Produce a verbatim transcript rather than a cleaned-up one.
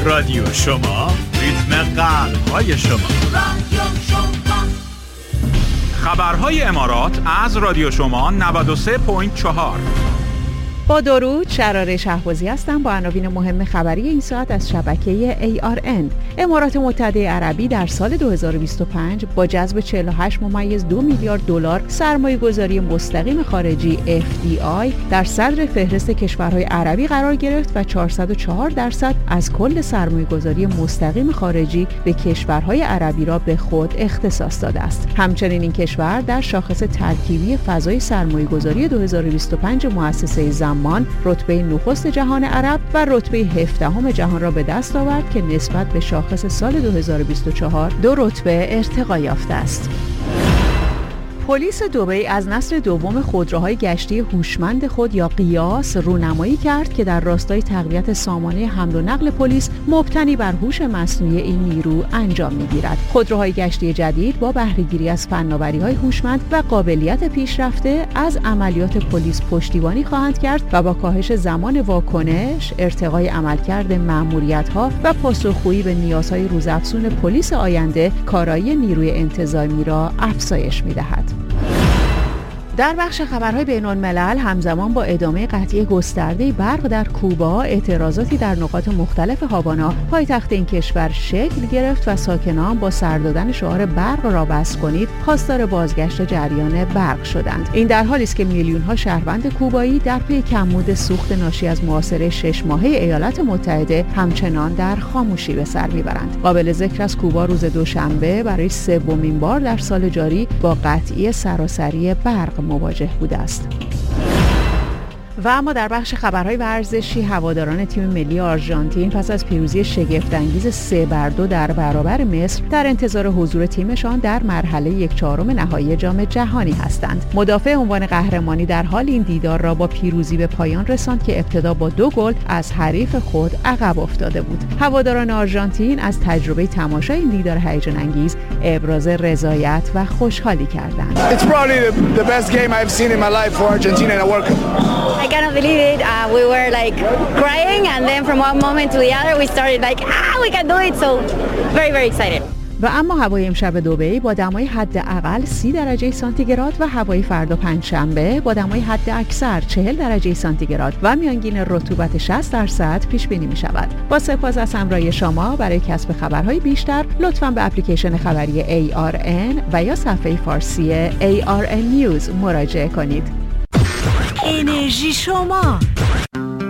رادیو شما، ریتم قلب‌های شما. رادیو شما. خبرهای امارات از رادیو شما نود و سه ممیز چهار. با درود، شراره شهبازی هستم با عناوین مهم خبری این ساعت از شبکه ای آر ان. امارات متحده عربی در سال دو هزار و بیست و پنج با جذب چهل و هشت ممیز دو میلیارد دلار سرمایه‌گذاری مستقیم خارجی اف دی آی در صدر فهرست کشورهای عربی قرار گرفت و چهارصد و چهار درصد از کل سرمایه‌گذاری مستقیم خارجی به کشورهای عربی را به خود اختصاص داده است. همچنین این کشور در شاخص ترکیبی فضای سرمایه‌گذاری دو هزار و بیست و پنج مؤسسه زمان رتبه نخست جهان عرب و رتبه هفدهم جهان را به دست آورد که نسبت به شاخص سال دو هزار و بیست و چهار دو رتبه ارتقا یافته است. پلیس دبی از نسل دوم خودروهای گشتی هوشمند خود یا قیاس رونمایی کرد که در راستای تقویت سامانه حمل و نقل پلیس مبتنی بر هوش مصنوعی این نیرو انجام می‌گیرد. خودروهای گشتی جدید با بهره‌گیری از فناوری‌های هوشمند و قابلیت پیشرفته از عملیات پلیس پشتیبانی خواهند کرد و با کاهش زمان واکنش، ارتقای عملکرد مأموریت‌ها و پاسخگویی به نیازهای روزافزون پلیس آینده، کارایی نیروی انتظامی را افزایش می‌دهد. در بخش خبرهای بین‌الملل همزمان با ادامه قطعی گسترده برق در کوبا، اعتراضاتی در نقاط مختلف هاوانا پایتخت این کشور شکل گرفت و ساکنان با سر دادن شعار برق را بس کنید خواستار بازگشت جریان برق شدند. این در حالی است که میلیون‌ها شهروند کوبایی در پی کمبود سوخت ناشی از محاصره شش ماهه ایالات متحده همچنان در خاموشی به سر میبرند. قابل ذکر است کوبا روز دوشنبه برای سومین بار در سال جاری با قطعی سراسری برق مواجه بوده است. و اما در بخش خبرهای ورزشی، هواداران تیم ملی آرژانتین پس از پیروزی شگفت‌انگیز سه بر دو در برابر مصر در انتظار حضور تیمشان در مرحله یک چهارم نهایی جام جهانی هستند. مدافع عنوان قهرمانی در حال این دیدار را با پیروزی به پایان رساند که ابتدا با دو گل از حریف خود عقب افتاده بود. هواداران آرژانتین از تجربه تماشای این دیدار هیجان انگیز ابراز رضایت و خوشحالی کردند. It's probably the, the best game I've seen in my life for Argentina in a World Cup. I cannot believe it. Uh, we were like crying, and then from one moment to the other, we started like, ah, we can do it. So very, very excited. و اما هوای امشب دبی با دمای حداقل سی درجه سانتیگراد و هوای فردا پنجشنبه با دمای حد اکثر چهل درجه سانتیگراد و میانگین رطوبت شصت درصد پیش بینی می شود. با سپاس از همراهی شما. برای کسب خبرهای بیشتر لطفاً به اپلیکیشن خبری ای آر ان و یا صفحه فارسی ای آر ان نیوز مراجعه کنید. انرژی شما